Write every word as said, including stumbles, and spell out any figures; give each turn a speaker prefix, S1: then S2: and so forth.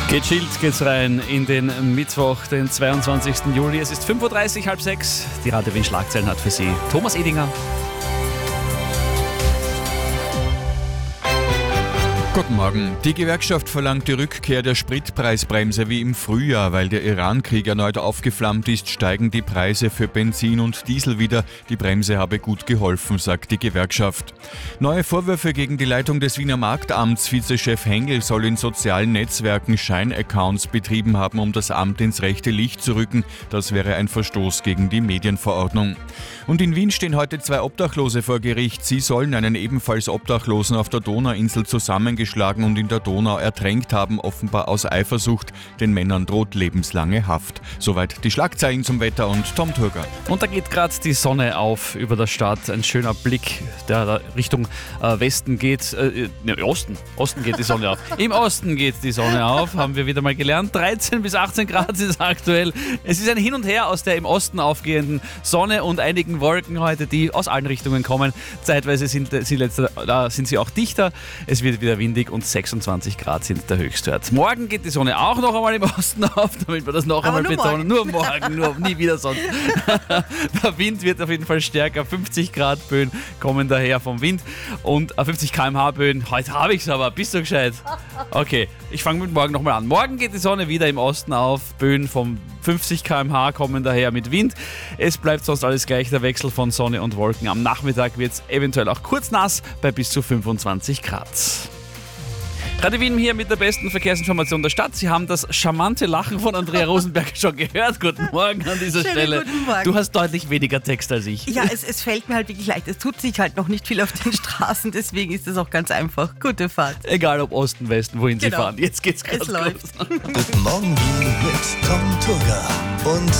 S1: Gechillt geht's rein in den Mittwoch, den zweiundzwanzigsten Juli. Es ist fünf Uhr dreißig, halb sechs. Die Radio Wien Schlagzeilen hat für Sie Thomas Edinger.
S2: Guten Morgen. Die Gewerkschaft verlangt die Rückkehr der Spritpreisbremse wie im Frühjahr. Weil der Iran-Krieg erneut aufgeflammt ist, steigen die Preise für Benzin und Diesel wieder. Die Bremse habe gut geholfen, sagt die Gewerkschaft. Neue Vorwürfe gegen die Leitung des Wiener Marktamts. Vizechef Hengel soll in sozialen Netzwerken Scheinaccounts betrieben haben, um das Amt ins rechte Licht zu rücken. Das wäre ein Verstoß gegen die Medienverordnung. Und in Wien stehen heute zwei Obdachlose vor Gericht. Sie sollen einen ebenfalls Obdachlosen auf der Donauinsel zusammengeschlagen und in der Donau ertränkt haben, offenbar aus Eifersucht. Den Männern droht lebenslange Haft. Soweit die Schlagzeilen zum Wetter und Tom Turger.
S1: Und da geht gerade die Sonne auf über der Stadt. Ein schöner Blick, der da Richtung äh, Westen geht. Äh, ne, Osten. Osten geht die Sonne auf. Im Osten geht die Sonne auf, haben wir wieder mal gelernt. dreizehn bis achtzehn Grad ist es aktuell. Es ist ein Hin und Her aus der im Osten aufgehenden Sonne und einigen Wolken heute, die aus allen Richtungen kommen. Zeitweise sind sie, letzte, da sind sie auch dichter. Es wird wieder windig und sechsundzwanzig Grad sind der Höchstwert. Morgen geht die Sonne auch noch einmal im Osten auf, damit wir das noch
S3: Aber
S1: einmal
S3: nur
S1: betonen.
S3: morgen.
S1: Nur morgen, nur nie wieder sonst. Der Wind wird auf jeden Fall stärker. fünfzig Grad Böen kommen daher vom Wind und fünfzig Kilometer pro Stunde Böen. Heute habe ich es aber. Bist du gescheit? Okay, ich fange mit morgen nochmal an. Morgen geht die Sonne wieder im Osten auf. Böen vom fünfzig Kilometer pro Stunde kommen daher mit Wind. Es bleibt sonst alles gleich, der Wechsel von Sonne und Wolken. Am Nachmittag wird es eventuell auch kurz nass bei bis zu fünfundzwanzig Grad. Radio Wien hier mit der besten Verkehrsinformation der Stadt. Sie haben das charmante Lachen von Andrea Rosenberg schon gehört. Guten Morgen an dieser
S3: Schönen
S1: Stelle.
S3: guten Morgen.
S1: Du hast deutlich weniger Text als ich.
S3: Ja, es, es fällt mir halt wirklich leicht. Es tut sich halt noch nicht viel auf den Straßen, deswegen ist es auch ganz einfach. Gute Fahrt.
S1: Egal ob Osten, Westen, wohin
S3: Genau.
S1: Sie fahren. Jetzt geht's
S3: Es
S1: gerade
S3: läuft.
S1: los.
S4: Guten Morgen Wien mit Tom Turger und